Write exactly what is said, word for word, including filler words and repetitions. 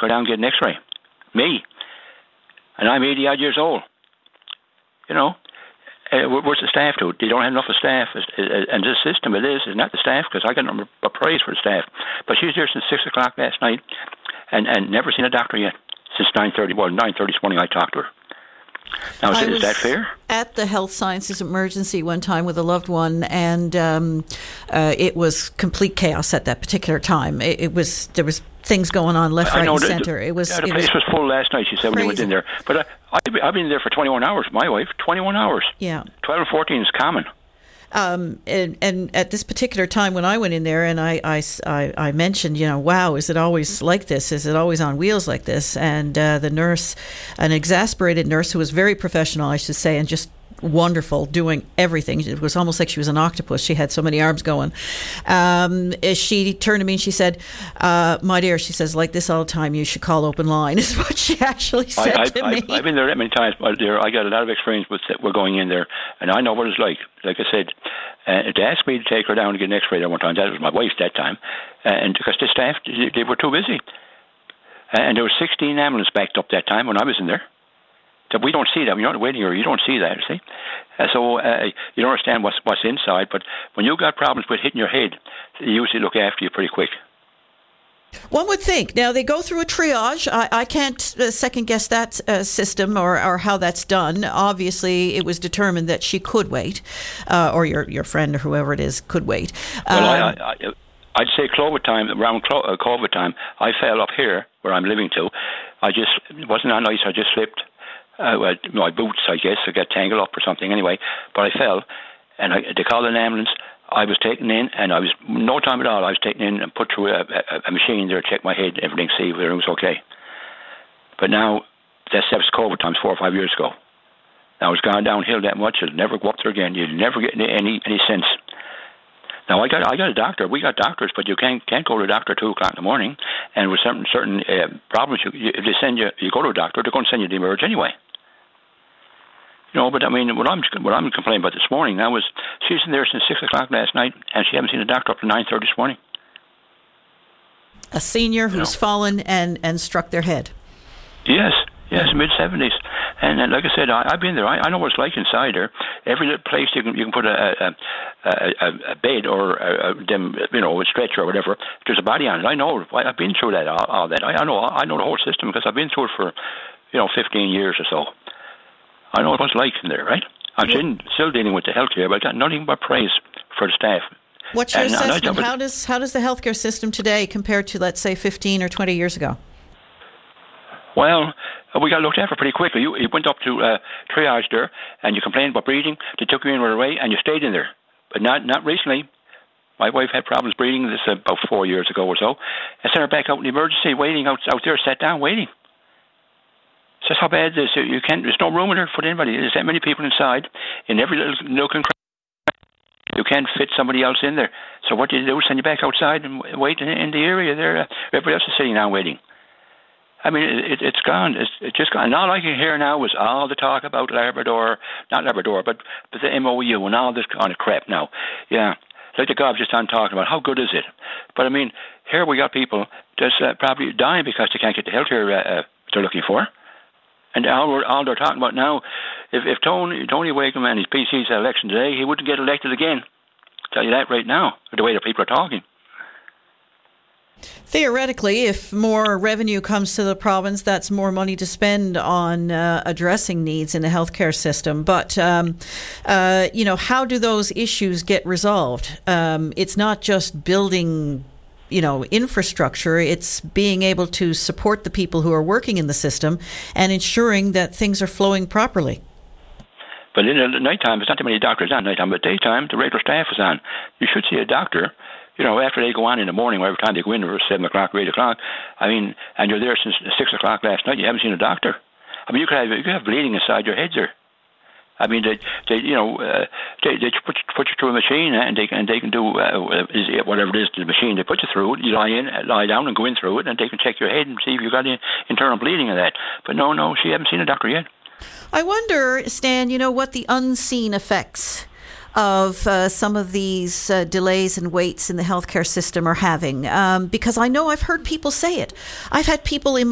take her down and get an X-ray. Me. And I'm eighty odd years old. You know, uh, where's the staff to it? They don't have enough of staff. And this system, it is, is not the staff, because I got number of praise for the staff. But she's there since six o'clock last night and, and never seen a doctor yet. Since nine thirty, well, nine thirty this morning I talked to her. Now, is, is that fair? At the health sciences emergency one time with a loved one, and um, uh, it was complete chaos at that particular time. It, it was there was things going on left, I right, know and the, centre. It was. Yeah, the it place was, was full last night. She said crazy. When we went in there, but uh, I've, I've been there for twenty-one hours. My wife, twenty-one hours. Yeah, twelve and fourteen is common. Um, and, and at this particular time when I went in there and I, I, I, I mentioned, you know, wow, is it always like this? Is it always on wheels like this? And uh, the nurse, an exasperated nurse who was very professional, I should say, and just wonderful, doing everything. It was almost like she was an octopus. She had so many arms going. Um, she turned to me and she said, uh, my dear, she says, like this all the time, you should call open line, is what she actually said I, I, to I, me. I've been there that many times, but there, I got a lot of experience with we're going in there, and I know what it's like. Like I said, uh, they asked me to take her down to get an X-ray that one time. That was my wife that time, and because the staff, they were too busy. And there were sixteen ambulances backed up that time when I was in there. So we don't see that. When you're not waiting here, you don't see that, you see. Uh, so uh, you don't understand what's, what's inside, but when you've got problems with hitting your head, they usually look after you pretty quick. One would think. Now, they go through a triage. I, I can't uh, second-guess that uh, system or, or how that's done. Obviously, it was determined that she could wait, uh, or your, your friend or whoever it is could wait. Um, well, I, I, I'd say COVID time, around COVID time, I fell up here, where I'm living to. I just, it wasn't that nice, I just slipped. Uh, well, my boots, I guess, I got tangled up or something anyway, but I fell, and I, they called an ambulance. I was taken in, and I was, no time at all, I was taken in and put through a, a, a machine there to check my head, everything, see if everything was okay. But now, that's, that was COVID times four or five years ago. Now it's gone downhill that much, you'll never go up there again, you'll never get any any sense. Now, I got I got a doctor, we got doctors, but you can't can't go to a doctor at two o'clock in the morning, and with certain, certain uh, problems, you, you, if they send you, you go to a doctor, they're going to send you to emerge anyway. You know, but I mean, what I'm what I'm complaining about this morning now was she's in there since six o'clock last night, and she hasn't seen a doctor up to nine thirty this morning. A senior you who's know. fallen and, and struck their head. Yes, yes, mid seventies, and, and like I said, I, I've been there. I, I know what it's like inside there. Every little place you can you can put a a, a, a bed or a, a, them you know a stretcher or whatever. There's a body on it. I know. I've been through that. All, all that. I, I know. I know the whole system because I've been through it for you know fifteen years or so. I know what it's like in there, right? I'm yeah. still dealing with the healthcare, but I got nothing but praise for the staff. What's your and, assessment? And how does how does the healthcare system today compare to, let's say, fifteen or twenty years ago? Well, we got looked after pretty quickly. You, you went up to uh, triage there, and you complained about breathing. They took you in right away, and you stayed in there. But not not recently. My wife had problems breathing this uh, about four years ago or so. I sent her back out in the emergency, waiting out, out there, sat down, waiting. That's how bad this is. You can't. There's no room in there for anybody. There's that many people inside, in every little nook and cranny. You can't fit somebody else in there. So what do you do? Send you back outside and wait in, in the area there. Uh, everybody else is sitting down waiting. I mean, it, it, it's gone. It's, it's just gone. And all I can hear now is all the talk about Labrador, not Labrador, but, but the M O U and all this kind of crap now. Yeah, like the gobs just on talking about how good is it. But I mean, here we got people just uh, probably dying because they can't get the health care uh, uh, they're looking for. And all, we're, all they're talking about now, if, if Tony, Tony Wakeham and his P C's election today, he wouldn't get elected again. I'll tell you that right now, the way the people are talking. Theoretically, if more revenue comes to the province, that's more money to spend on uh, addressing needs in the healthcare system. But, um, uh, you know, how do those issues get resolved? Um, it's not just building you know, infrastructure. It's being able to support the people who are working in the system and ensuring that things are flowing properly. But in the nighttime, there's not too many doctors on nighttime, but daytime, the regular staff is on. You should see a doctor, you know, after they go on in the morning, or every time they go in, or seven o'clock or eight o'clock. I mean, and you're there since six o'clock last night, you haven't seen a doctor. I mean, you could have, you could have bleeding inside your head there. I mean, they, they you know, uh, they, they put, put you through a machine, and they, and they can do uh, whatever it is, the machine, they put you through it, you lie in, lie down and go in through it, and they can check your head and see if you've got any internal bleeding in that. But no, no, she hasn't seen a doctor yet. I wonder, Stan, you know, what the unseen effects of uh, some of these uh, delays and waits in the healthcare system are having. Um, because I know I've heard people say it. I've had people in